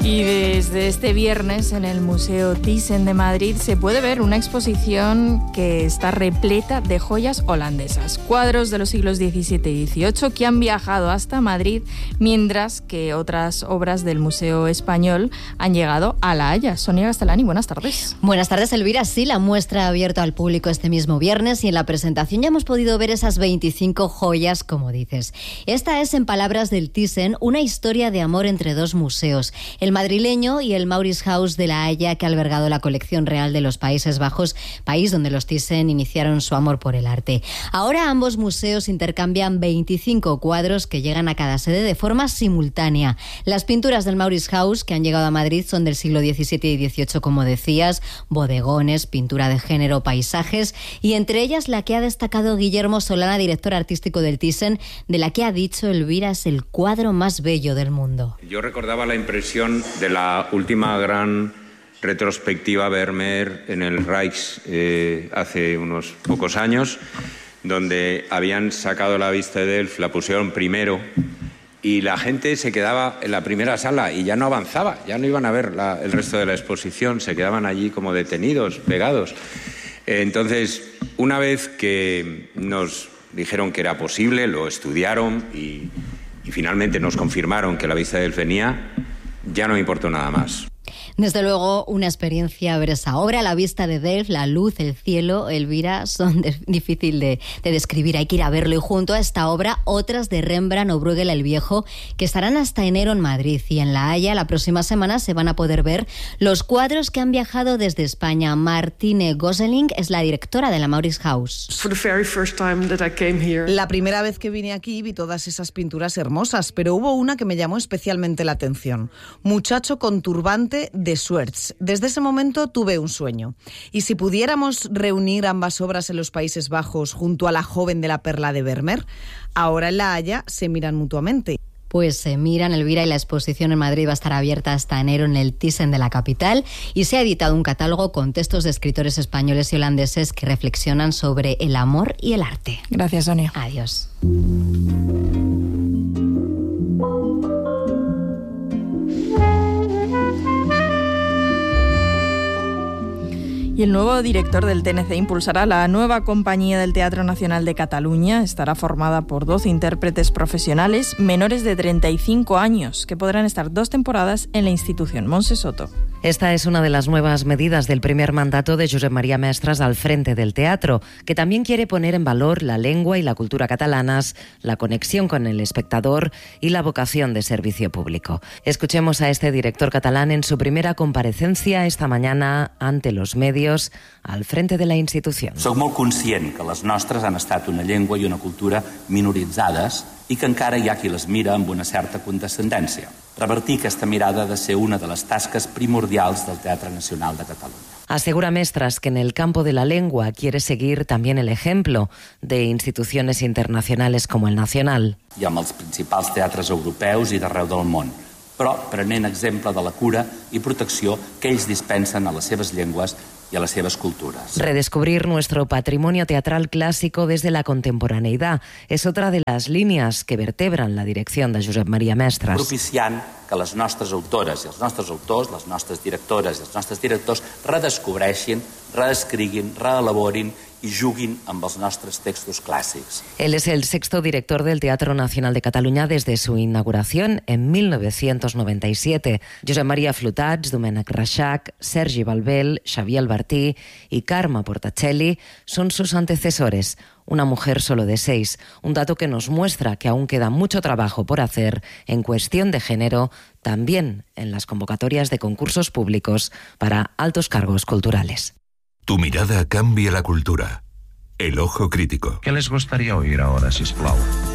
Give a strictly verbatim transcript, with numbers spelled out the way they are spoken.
Y desde este viernes en el Museo Thyssen de Madrid se puede ver una exposición que está repleta de joyas holandesas, cuadros de los siglos diecisiete y dieciocho que han viajado hasta Madrid, mientras que otras obras del Museo Español han llegado a La Haya. Sonia Gastelani, buenas tardes. Buenas tardes, Elvira. Sí, la muestra ha abierto al público este mismo viernes y en la presentación ya hemos podido ver esas veinticinco joyas, como dices. Esta es, en palabras del Thyssen, una historia de amor entre dos museos, el madrileño y el Mauritshuis de La Haya, que ha albergado la colección real de los Países Bajos, país donde los Thyssen iniciaron su amor por el arte. Ahora ambos museos intercambian veinticinco cuadros que llegan a cada sede de forma simultánea. Las pinturas del Mauritshuis que han llegado a Madrid son del siglo diecisiete y dieciocho, como decías, bodegones, pintura de género, paisajes, y entre ellas la que ha destacado Guillermo Solana, director artístico del Thyssen, de la que ha dicho Elvira es el cuadro más bello del mundo. Yo recordaba la impresión de la última gran retrospectiva Vermeer en el Rijks eh, hace unos pocos años, donde habían sacado la vista de Delft, la pusieron primero y la gente se quedaba en la primera sala y ya no avanzaba, ya no iban a ver la, el resto de la exposición, se quedaban allí como detenidos, pegados. Eh, entonces, una vez que nos dijeron que era posible, lo estudiaron y, y finalmente nos confirmaron que la vista de Delft venía, ya no me importó nada más. Desde luego, una experiencia ver esa obra. La vista de Delft, la luz, el cielo, Elvira, son de, difícil de, de describir. Hay que ir a verlo. Y junto a esta obra, otras de Rembrandt o Bruegel el Viejo, que estarán hasta enero en Madrid. Y en La Haya, la próxima semana, se van a poder ver los cuadros que han viajado desde España. Martine Gosselin es la directora de la Mauritshuis. La primera vez que vine aquí vi todas esas pinturas hermosas, pero hubo una que me llamó especialmente la atención. Muchacho con turbante de Swerts. Desde ese momento tuve un sueño. Y si pudiéramos reunir ambas obras en los Países Bajos junto a La joven de la perla de Vermeer, ahora en La Haya se miran mutuamente. Pues se miran, Elvira, y la exposición en Madrid va a estar abierta hasta enero en el Thyssen de la capital, y se ha editado un catálogo con textos de escritores españoles y holandeses que reflexionan sobre el amor y el arte. Gracias, Sonia. Adiós. Y el nuevo director del T N C impulsará la nueva compañía del Teatro Nacional de Cataluña. Estará formada por doce intérpretes profesionales menores de treinta y cinco años, que podrán estar dos temporadas en la institución. Montse Soto. Esta es una de las nuevas medidas del primer mandato de Josep María Mestres al frente del teatro, que también quiere poner en valor la lengua y la cultura catalanas, la conexión con el espectador y la vocación de servicio público. Escuchemos a este director catalán en su primera comparecencia esta mañana ante los medios al frente de la institució. Soc molt conscient que les nostres han estat una llengua i una cultura minoritzades i que encara hi ha qui les mira amb una certa condescendència. Revertir aquesta mirada ha de ser una de les tasques primordials del Teatre Nacional de Catalunya. Asegura Mestres que en el campo de la lengua quiere seguir también el ejemplo de instituciones internacionales como el Nacional. I amb els principals teatres europeus i d'arreu del món, però prenent exemple de la cura i protecció que ells dispensen a les seves llengües y a las seves culturas. Redescubrir nuestro patrimonio teatral clásico desde la contemporaneidad es otra de las líneas que vertebran la dirección de Josep María Mestres. Propiciant que les nostres autores i els nostres autors, les nostres directores i els nostres directors redescobreixin, reescriguin, reelaborin y juguin amb els nostres textos clàssics. Él es el sexto director del Teatro Nacional de Cataluña desde su inauguración en mil novecientos noventa y siete. Josep María Flotats, Domènec Reixac, Sergi Balbel, Xavier Albertí y Carme Portacelli son sus antecesores. Una mujer solo de seis, un dato que nos muestra que aún queda mucho trabajo por hacer en cuestión de género, también en las convocatorias de concursos públicos para altos cargos culturales. Tu mirada cambia la cultura. El ojo crítico. ¿Qué les gustaría oír ahora, sisplau?